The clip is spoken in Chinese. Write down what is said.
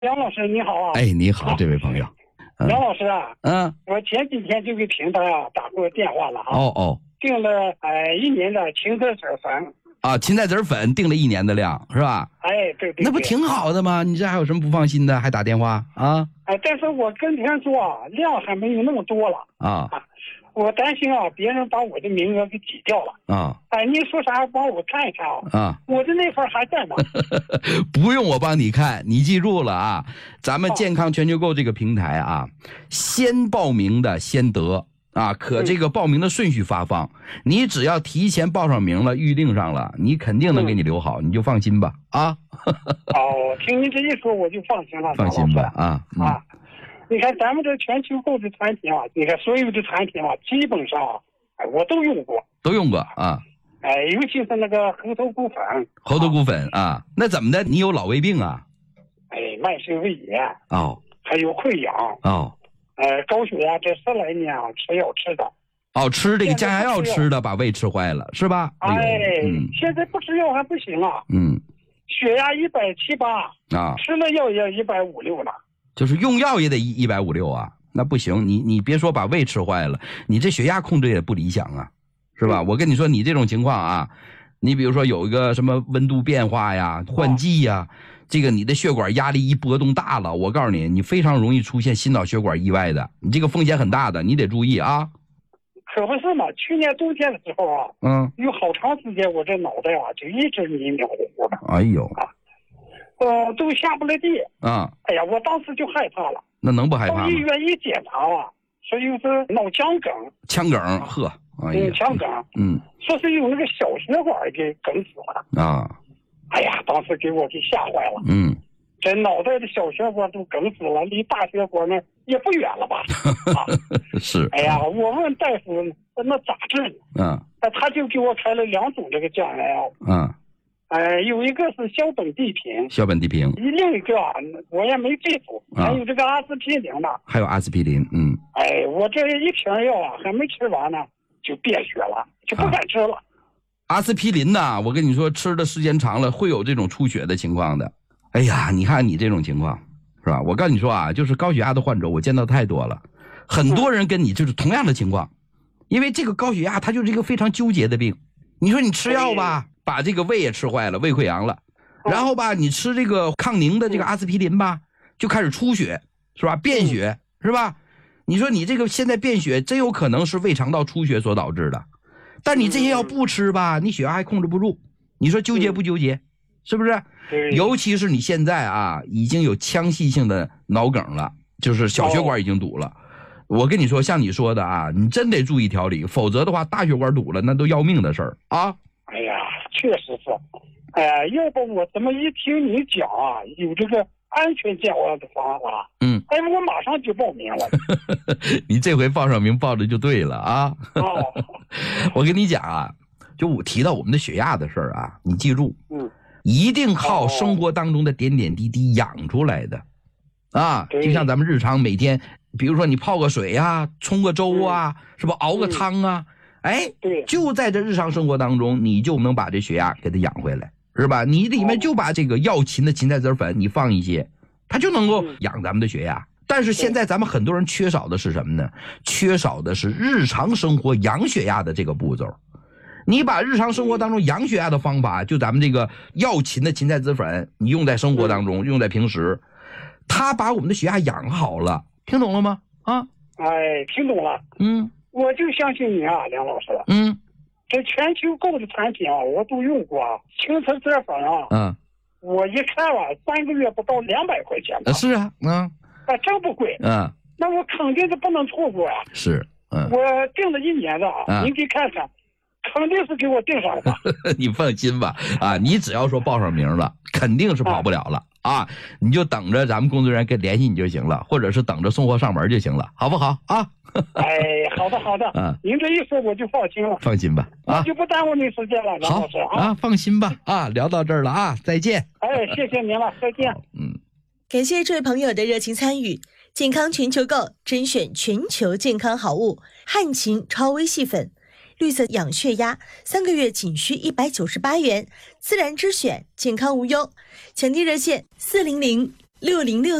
梁老师你好啊！ 哎，你好，这位朋友。 梁老师啊，我前几天就给平台打过电话了啊。订了1年的芹菜籽粉啊，芹菜籽粉订了1年的量是吧？ 哎，对， 那不挺好的吗？你这还有什么不放心的？还打电话啊？ 但是我跟别人说量还没有那么多了啊。我担心别人把我的名额给挤掉了啊！你说啥？帮我看一看啊！我的那份还在吗？ 不用我帮你看，你记住了啊！咱们健康全球购这个平台啊，先报名的先得啊，可这个报名的顺序发放，你只要提前报上名了，预定上了，你肯定能给你留好，你就放心吧啊！ 听您这一说我就放心了， 放心吧啊！ 你看咱们这全球购的产品你看所有的产品基本上我都用过啊。 尤其是那个猴头菇粉啊，那怎么的？你有老胃病啊？ 慢性胃炎还有溃疡高血压，这10来年吃药吃的吃这个降压药吃的把胃吃坏了是吧？ 现在不吃药还不行血压170、180吃了药也150、160了。 就是用药也得150、160啊，那不行，你别说把胃吃坏了，你这血压控制也不理想啊，是吧？我跟你说，你这种情况啊，你比如说有一个什么温度变化呀、换季呀，这个你的血管压力一波动大了，我告诉你，你非常容易出现心脑血管意外的，你这个风险很大的，你得注意啊。 可不是嘛，去年冬天的时候有好长时间我这脑袋就一直迷迷糊糊的。 哎呦都下不来地哎呀，我当时就害怕了。 那能不害怕吗？ 到医院一检查说有是脑腔梗。 呵， 腔梗，说是有那个小血管给梗死了哎呀，当时给我给吓坏了。这脑袋的小血管都梗死了，离大血管呢也不远了吧？ 是。 哎呀，我问大夫那咋治呢？他就给我开了2种这个降压药。有一个是硝苯地平，另一个我也没记住，还有这个阿司匹林呢。 还有阿司匹林， 我这一瓶药还没吃完呢，就变血了，就不敢吃了。 阿司匹林呢，我跟你说，吃的时间长了会有这种出血的情况的。哎呀，你看你这种情况，是吧？我告诉你说就是高血压的患者，我见到太多了，很多人跟你就是同样的情况，因为这个高血压它就是一个非常纠结的病。你说你吃药吧。把这个胃也吃坏了，胃溃疡了，然后吧，你吃这个抗凝的这个阿司匹林吧，就开始出血，是吧？便血，是吧？你说你这个现在便血，真有可能是胃肠道出血所导致的。但你这些药不吃吧，你血压还控制不住，你说纠结不纠结？是不是？尤其是你现在已经有腔隙性的脑梗了，就是小血管已经堵了。我跟你说，像你说的你真得注意调理，否则的话，大血管堵了，那都要命的事儿啊！ 哎呀，确实是，要不我怎么一听你讲有这个安全降压的方法，我马上就报名了。 你这回报上名报的就对了啊！我跟你讲就我提到我们的血压的事儿你记住，一定靠生活当中的点点滴滴养出来的就像咱们日常每天，比如说你泡个水冲个粥是吧？熬个汤就在这日常生活当中，你就能把这血压给它养回来，是吧？你里面就把这个药芹的芹菜籽粉，你放一些，它就能够养咱们的血压。但是现在咱们很多人缺少的是什么呢？缺少的是日常生活养血压的这个步骤。你把日常生活当中养血压的方法，就咱们这个药芹的芹菜籽粉，你用在生活当中，用在平时，它把我们的血压养好了，听懂了吗？ 听懂了。我就相信你梁老师。这全球购的产品我都用过芹菜籽粉我一看3个月不到200块钱吧。 是真不贵。那我肯定是不能错过是。 我订了1年的您给看看，肯定是给我订上了。 你放心吧你只要说报上名了，肯定是跑不了了你就等着咱们工作人员联系你就行了，或者是等着送货上门就行了，好不好好的您这一说我就放心了。 放心吧我就不耽误您时间了，梁老师放心吧聊到这儿了再见。 谢谢您了，再见。 感谢这位朋友的热情参与。健康全球购甄选全球健康好物汉芹超微细粉，绿色养血压，3个月仅需198元，自然之选，健康无忧。抢订热线 606